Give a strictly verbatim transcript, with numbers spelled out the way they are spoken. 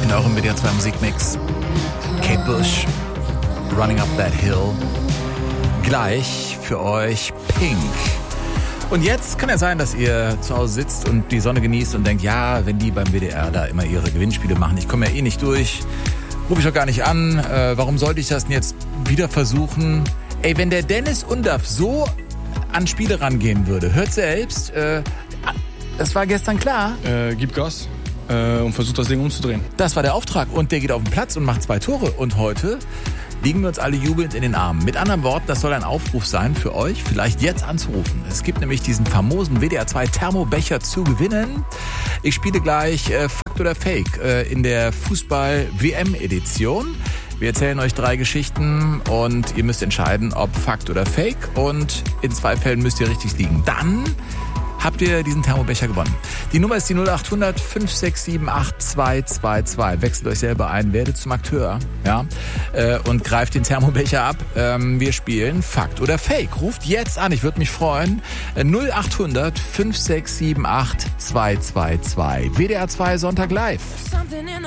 in eurem W D R zwei Musikmix. Kate Bush, Running Up That Hill. Gleich für euch Pink. Und jetzt kann ja sein, dass ihr zu Hause sitzt und die Sonne genießt und denkt, ja, wenn die beim W D R da immer ihre Gewinnspiele machen, ich komme ja eh nicht durch, rufe ich doch gar nicht an, äh, warum sollte ich das denn jetzt wieder versuchen? Ey, wenn der Dennis Undaff so an Spiele rangehen würde, hört selbst, äh, das war gestern klar. Äh, gib Gas äh, und versucht das Ding umzudrehen. Das war der Auftrag und der geht auf den Platz und macht zwei Tore. Und heute liegen wir uns alle jubelnd in den Armen. Mit anderen Worten, das soll ein Aufruf sein für euch, vielleicht jetzt anzurufen. Es gibt nämlich diesen famosen W D R zwei Thermobecher zu gewinnen. Ich spiele gleich äh, Fakt oder Fake äh, in der Fußball-W M-Edition. Wir erzählen euch drei Geschichten und ihr müsst entscheiden, ob Fakt oder Fake. Und in zwei Fällen müsst ihr richtig liegen. Dann habt ihr diesen Thermobecher gewonnen. Die Nummer ist die null acht hundert fünf sechs sieben acht zwei zwei zwei. Wechselt euch selber ein, werdet zum Akteur, ja, äh, und greift den Thermobecher ab. Ähm, wir spielen Fakt oder Fake. Ruft jetzt an, ich würde mich freuen. Äh, null acht hundert fünf sechs sieben acht zwei zwei zwei. W D R zwei Sonntag live.